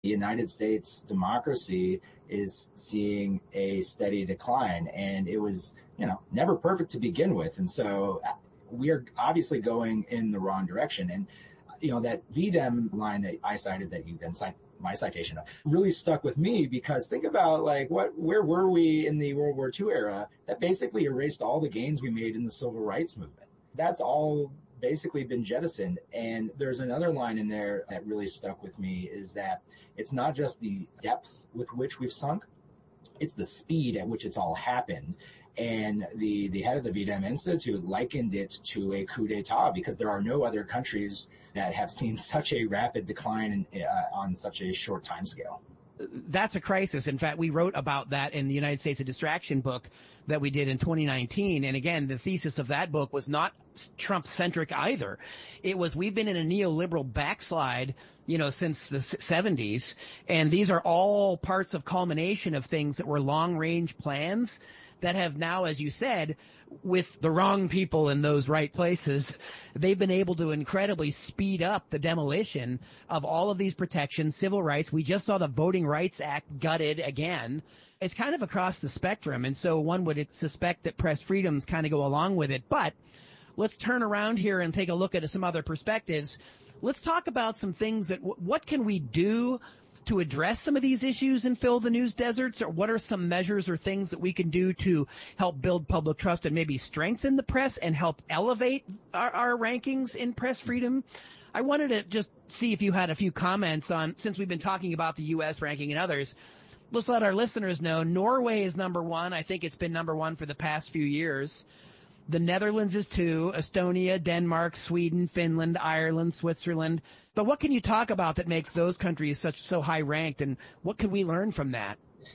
The United States democracy is seeing a steady decline, and it was, never perfect to begin with. And so we are obviously going in the wrong direction. And, that VDEM line that I cited that you then cite my citation of really stuck with me, because think about where were we in the World War II era that basically erased all the gains we made in the civil rights movement. That's all basically been jettisoned. And there's another line in there that really stuck with me, is that it's not just the depth with which we've sunk, it's the speed at which it's all happened. And the head of the VDEM Institute likened it to a coup d'etat, because there are no other countries that have seen such a rapid decline on such a short time scale. That's a crisis. In fact, we wrote about that in the United States of Distraction book that we did in 2019. And again, the thesis of that book was not Trump-centric either. It was, we've been in a neoliberal backslide, since the 70s. And these are all parts of culmination of things that were long-range plans that have now, as you said, with the wrong people in those right places, they've been able to incredibly speed up the demolition of all of these protections, civil rights. We just saw the Voting Rights Act gutted again. It's kind of across the spectrum, and so one would suspect that press freedoms kind of go along with it. But let's turn around here and take a look at some other perspectives. Let's talk about some things that, what can we do to address some of these issues and fill the news deserts? Or what are some measures or things that we can do to help build public trust and maybe strengthen the press and help elevate our rankings in press freedom? I wanted to just see if you had a few comments on, since we've been talking about the U.S. ranking and others, let's let our listeners know Norway is number one. I think it's been number one for the past few years. The Netherlands is 2, Estonia, Denmark, Sweden, Finland, Ireland, Switzerland. But what can you talk about that makes those countries so high ranked, and what can we learn from that?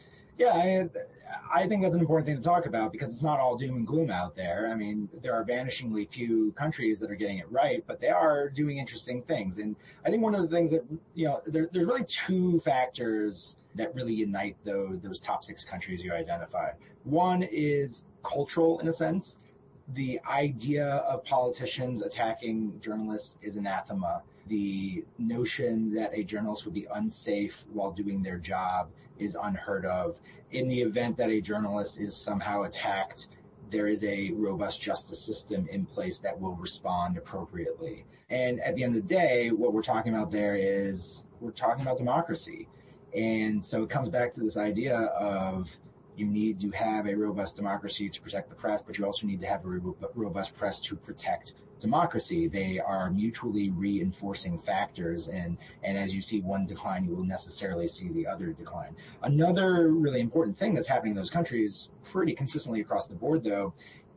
Yeah, I think that's an important thing to talk about, because it's not all doom and gloom out there. I mean, there are vanishingly few countries that are getting it right, but they are doing interesting things. And I think one of the things that, there's really two factors that really unite those top 6 countries you identified. One is cultural, in a sense. The idea of politicians attacking journalists is anathema. The notion that a journalist would be unsafe while doing their job is unheard of. In the event that a journalist is somehow attacked, there is a robust justice system in place that will respond appropriately. And at the end of the day, what we're talking about there is we're talking about democracy. And so it comes back to this idea of, you need to have a robust democracy to protect the press, but you also need to have a robust press to protect democracy. They are mutually reinforcing factors, and as you see one decline, you will necessarily see the other decline. Another really important thing that's happening in those countries pretty consistently across the board, though,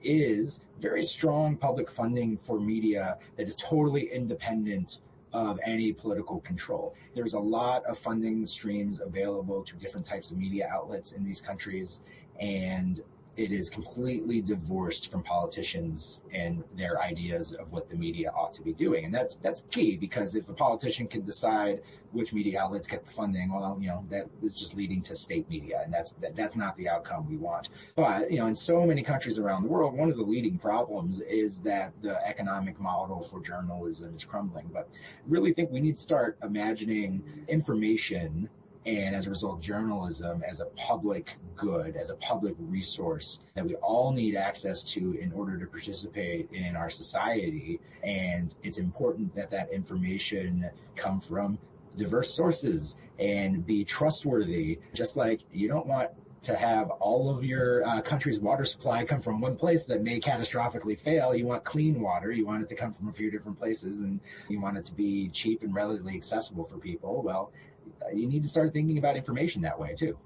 is very strong public funding for media that is totally independent of any political control. There's a lot of funding streams available to different types of media outlets in these countries, and it is completely divorced from politicians and their ideas of what the media ought to be doing. And that's key, because if a politician can decide which media outlets get the funding, well, that is just leading to state media, and that's not the outcome we want. But, in so many countries around the world, one of the leading problems is that the economic model for journalism is crumbling. But I really think we need to start imagining information, and as a result, journalism, as a public good, as a public resource that we all need access to in order to participate in our society. And it's important that that information come from diverse sources and be trustworthy. Just like you don't want to have all of your country's water supply come from one place that may catastrophically fail. You want clean water. You want it to come from a few different places, and you want it to be cheap and relatively accessible for people. Well, you need to start thinking about information that way too.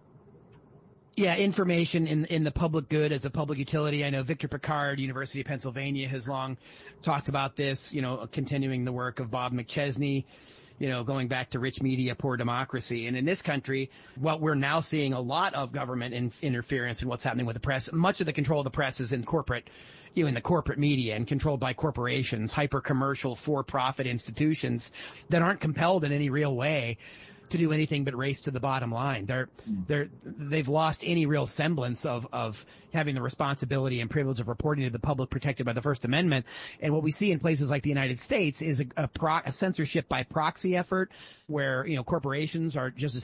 Yeah, information in the public good as a public utility. I know Victor Pickard, University of Pennsylvania, has long talked about this, continuing the work of Bob McChesney, going back to rich media, poor democracy. And in this country, what we're now seeing a lot of government interference in what's happening with the press. Much of the control of the press is in corporate, in the corporate media, and controlled by corporations, hyper-commercial, for-profit institutions that aren't compelled in any real way to do anything but race to the bottom line. They've lost any real semblance of having the responsibility and privilege of reporting to the public protected by the First Amendment. And what we see in places like the United States is a censorship by proxy effort where, corporations are just as